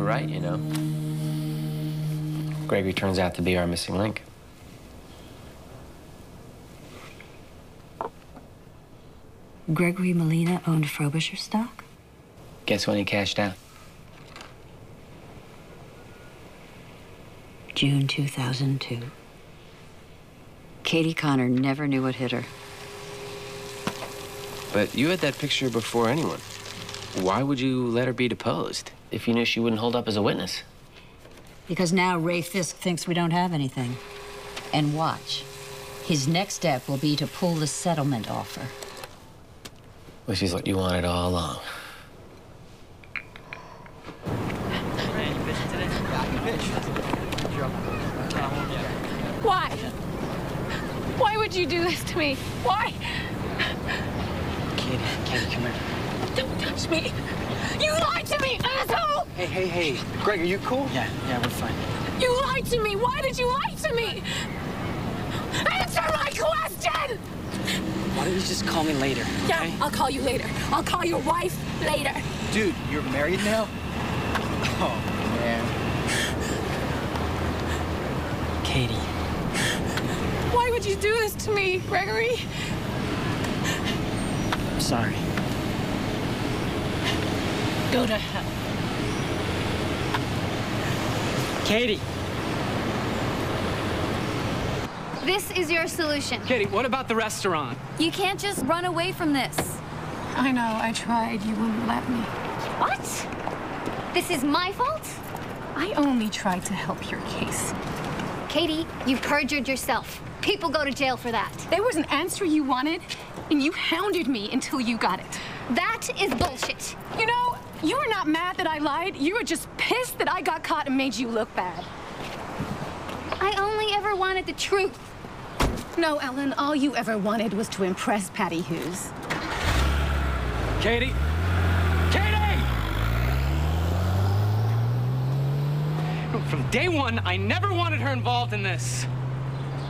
were right, you know. Gregory turns out to be our missing link. Gregory Molina owned Frobisher stock? Guess when he cashed out? June 2002. Katie Connor never knew what hit her. But you had that picture before anyone. Why would you let her be deposed if you knew she wouldn't hold up as a witness? Because now Ray Fisk thinks we don't have anything. And watch. His next step will be to pull the settlement offer. Which is what you wanted all along. Why? Why would you do this to me? Why? Katie, come here. Don't touch me. You lied to me, asshole! Hey. Greg, are you cool? Yeah, we're fine. You lied to me. Why did you lie to me? Answer my question! Why don't you just call me later, okay? Yeah, I'll call you later. I'll call your wife later. Dude, you're married now? Oh, man. Katie. Why would you do this to me, Gregory? I'm sorry. Go to hell. Katie! This is your solution. Katie, what about the restaurant? You can't just run away from this. I know, I tried. You wouldn't let me. What? This is my fault? I only tried to help your case. Katie, you perjured yourself. People go to jail for that. There was an answer you wanted, and you hounded me until you got it. That is bullshit. You know, you were not mad that I lied. You were just pissed that I got caught and made you look bad. I only ever wanted the truth. No, Ellen, all you ever wanted was to impress Patty Hughes. Katie! Katie! From day one, I never wanted her involved in this.